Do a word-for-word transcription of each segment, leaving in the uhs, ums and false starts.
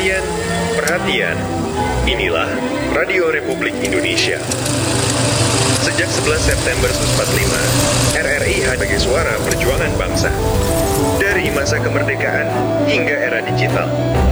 Perhatian, perhatian. Inilah Radio Republik Indonesia. Sejak sebelas September seribu sembilan ratus empat puluh lima, R R I hadir sebagai suara perjuangan bangsa. Dari masa kemerdekaan hingga era digital.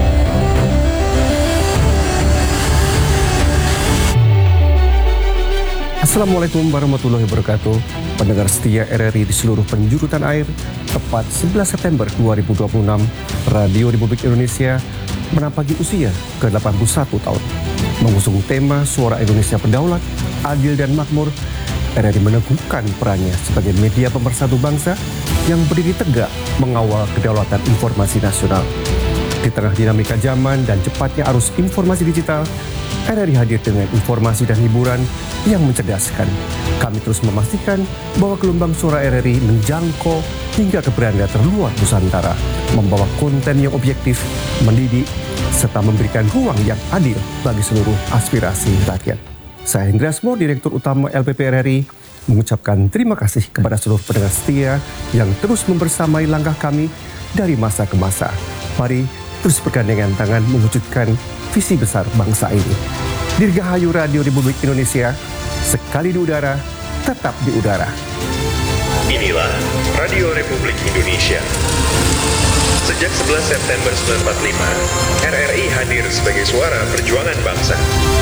Assalamualaikum warahmatullahi wabarakatuh. Pendengar setia R R I di seluruh penjuru tanah air, tepat sebelas September dua ribu dua puluh enam, Radio Republik Indonesia menapaki usia ke delapan puluh satu tahun. Mengusung tema Suara Indonesia Berdaulat, Adil dan Makmur, R R I meneguhkan perannya sebagai media pemersatu bangsa yang berdiri tegak mengawal kedaulatan informasi nasional. Di tengah dinamika zaman dan cepatnya arus informasi digital, R R I hadir dengan informasi dan hiburan yang mencerdaskan. Kami terus memastikan bahwa gelombang suara R R I menjangkau hingga ke beranda terluar Nusantara, membawa konten yang objektif, mendidik, serta memberikan ruang yang adil bagi seluruh aspirasi rakyat. Saya Hendra Asmo, Direktur Utama L P P R R I, mengucapkan terima kasih kepada seluruh pendengar setia yang terus membersamai langkah kami dari masa ke masa. Mari terus bergandengan tangan mewujudkan visi besar bangsa ini. Dirgahayu Radio Republik Indonesia, sekali di udara, tetap di udara. Inilah Radio Republik Indonesia. Sejak sebelas September seribu sembilan ratus empat puluh lima, R R I hadir sebagai suara perjuangan bangsa.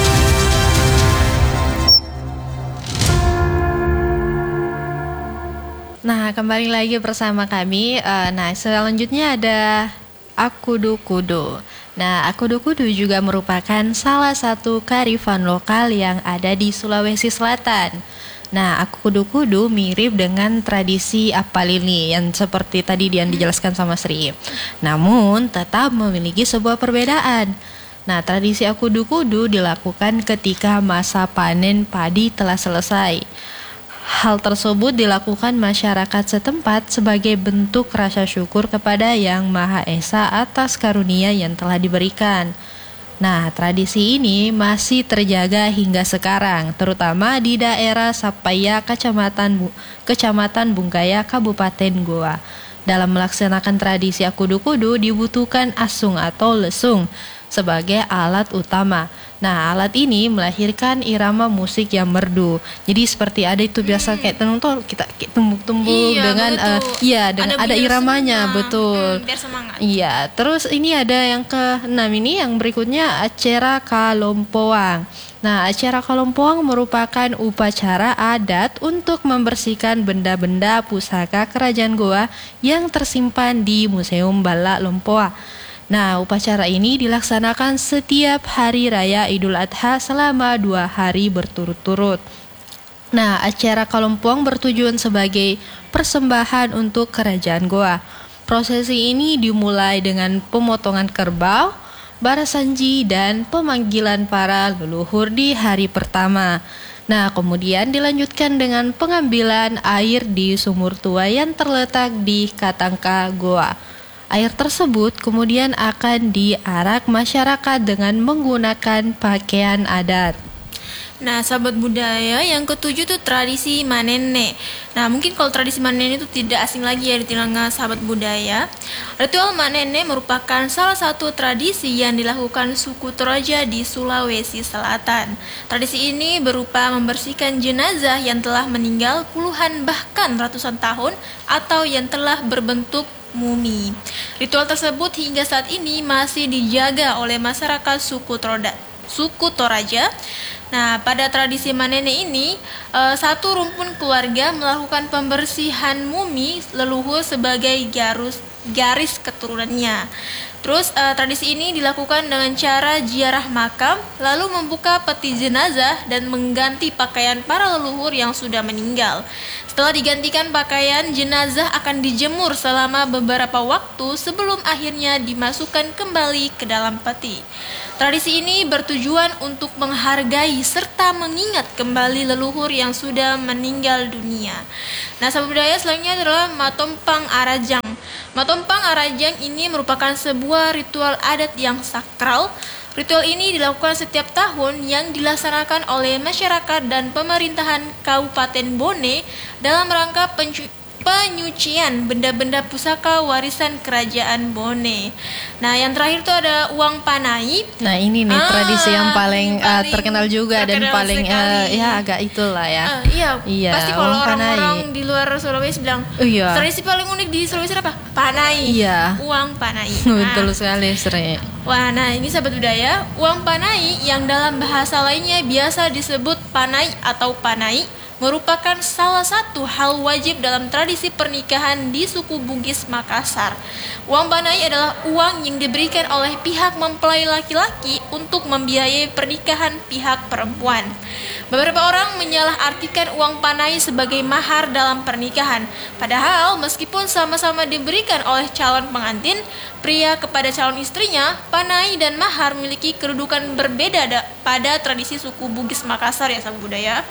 Nah, kembali lagi bersama kami. Nah, selanjutnya ada Akudu Kudu. Nah, Akudu Kudu juga merupakan salah satu kearifan lokal yang ada di Sulawesi Selatan. Nah, Akudu Kudu mirip dengan tradisi Apalili yang seperti tadi yang dijelaskan sama Sri. Namun, tetap memiliki sebuah perbedaan. Nah, tradisi Akudu Kudu dilakukan ketika masa panen padi telah selesai. Hal tersebut dilakukan masyarakat setempat sebagai bentuk rasa syukur kepada Yang Maha Esa atas karunia yang telah diberikan. Nah, tradisi ini masih terjaga hingga sekarang, terutama di daerah Sapaya, Kecamatan, Kecamatan Bungkaya, Kabupaten Goa. Dalam melaksanakan tradisi Akudu Kudu dibutuhkan asung atau lesung sebagai alat utama. Nah, alat ini melahirkan irama musik yang merdu. Jadi seperti ada itu biasa hmm. kayak tenung kita kayak tumbuk-tumbuk iya, dengan uh, iya dengan ada, ada iramanya, senang. betul. Hmm, biar semangat. Iya, terus ini ada yang keenam ini yang berikutnya acara Kalompoang. Nah, acara Kalompoang merupakan upacara adat untuk membersihkan benda-benda pusaka Kerajaan Goa yang tersimpan di Museum Bala Lompoa. Nah, upacara ini dilaksanakan setiap hari raya Idul Adha selama dua hari berturut-turut. Nah, acara Kalompoang bertujuan sebagai persembahan untuk Kerajaan Goa. Prosesi ini dimulai dengan pemotongan kerbau, barasanji, dan pemanggilan para leluhur di hari pertama. Nah, kemudian dilanjutkan dengan pengambilan air di sumur tua yang terletak di Katangka Goa. Air tersebut kemudian akan diarak masyarakat dengan menggunakan pakaian adat. Nah, sahabat budaya, yang ketujuh itu tradisi manene. Nah, mungkin kalau tradisi manene itu tidak asing lagi ya di telinga sahabat budaya. Ritual manene merupakan salah satu tradisi yang dilakukan suku Toraja di Sulawesi Selatan. Tradisi ini berupa membersihkan jenazah yang telah meninggal puluhan bahkan ratusan tahun atau yang telah berbentuk mumi. Ritual tersebut hingga saat ini masih dijaga oleh masyarakat suku Troda, suku Toraja. Nah, pada tradisi manene ini, uh, satu rumpun keluarga melakukan pembersihan mumi leluhur sebagai garus, garis keturunannya. Terus uh, tradisi ini dilakukan dengan cara ziarah makam, lalu membuka peti jenazah dan mengganti pakaian para leluhur yang sudah meninggal. Setelah digantikan pakaian, jenazah akan dijemur selama beberapa waktu sebelum akhirnya dimasukkan kembali ke dalam peti. Tradisi ini bertujuan untuk menghargai serta mengingat kembali leluhur yang sudah meninggal dunia. Nah, sahabat budaya, selanjutnya adalah Matompang Arajang. Matompang Arajang ini merupakan sebuah ritual adat yang sakral. Ritual ini dilakukan setiap tahun yang dilaksanakan oleh masyarakat dan pemerintahan Kabupaten Bone dalam rangka pencu- penyucian benda-benda pusaka warisan kerajaan Bone. Nah, yang terakhir tuh ada uang panai. Nah, ini nih Ah, tradisi yang paling, uh, paling terkenal juga dan terkenal paling uh, sekali. ya agak itulah ya. Ah, iya, Iya, pasti kalau uang panai. orang-orang di luar Sulawesi bilang, Oh, iya. tradisi paling unik di Sulawesi apa? Panai. Iya. Uang panai. Nah, Betul sekali, Sri. Wah, nah ini sahabat budaya, uang panai yang dalam bahasa lainnya biasa disebut panai atau panai merupakan salah satu hal wajib dalam tradisi pernikahan di suku Bugis Makassar. Uang panai adalah uang yang diberikan oleh pihak mempelai laki-laki untuk membiayai pernikahan pihak perempuan. Beberapa orang menyalahartikan uang panai sebagai mahar dalam pernikahan. Padahal meskipun sama-sama diberikan oleh calon pengantin, pria kepada calon istrinya, panai dan mahar memiliki kedudukan berbeda da- pada tradisi suku Bugis Makassar ya sahabat budaya.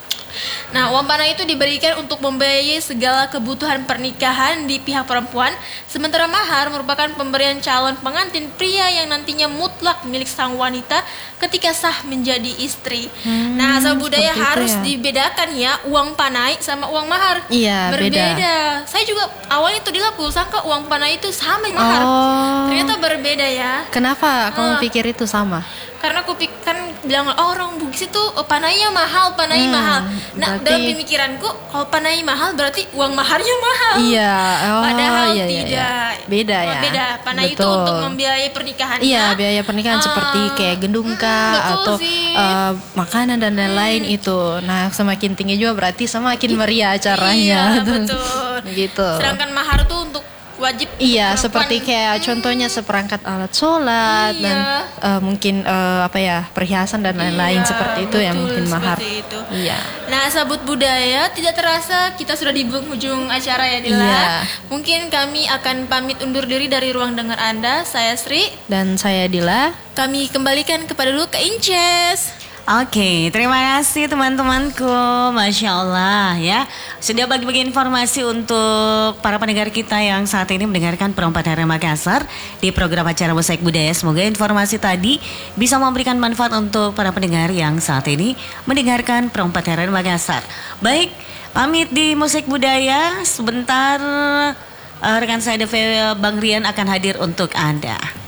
Nah, uang panai itu diberikan untuk membiayai segala kebutuhan pernikahan di pihak perempuan, sementara mahar merupakan pemberian calon pengantin pria yang nantinya mutlak milik sang wanita ketika sah menjadi istri. Hmm, nah, sahabat budaya seperti itu harus ya. dibedakan ya, uang panai sama uang mahar. Iya, berbeda. beda. Saya juga awalnya tuh dilaku sangka uang panai itu sama mahar. Oh. Ternyata berbeda ya. Kenapa kamu Ah. pikir itu sama? Karena aku pik- kan bilang oh, orang Bugis itu oh, panainya mahal, panai Hmm, mahal. Nah, berarti- dalam pemikiranku kalau panai mahal berarti uang maharnya mahal. Iya, oh, Padahal iya, iya, tidak. iya. Beda ya. Beda. Panai itu Betul. untuk membiayai pernikahan. Iya, biaya pernikahan Ah, seperti kayak gendungka mm, betul atau sih. uh, makanan dan lain-lain itu. Nah, semakin tinggi juga berarti semakin meriah acaranya. Iya, betul. Gitu. Sedangkan mahar tuh untuk wajib Iya, perempuan. seperti kayak contohnya seperangkat alat sholat Iya. dan uh, mungkin uh, apa ya perhiasan dan lain-lain Iya, seperti itu yang betul, mungkin mahar. seperti itu. Iya. Nah, sahabat budaya, tidak terasa kita sudah di penghujung acara ya Dila. Iya. Mungkin kami akan pamit undur diri dari ruang dengar Anda. Saya Sri. Dan saya Dila. Kami kembalikan kepada dulu ke Inces. Oke, terima kasih teman-temanku, Masya Allah ya. Sudah bagi-bagi informasi untuk para pendengar kita yang saat ini mendengarkan Perempat Hari Makassar di program acara Mosaik Budaya. Semoga informasi tadi bisa memberikan manfaat untuk para pendengar yang saat ini mendengarkan Perempat Hari Makassar. Baik, pamit di Mosaik Budaya. Sebentar uh, rekan saya Deve Bang Rian akan hadir untuk Anda.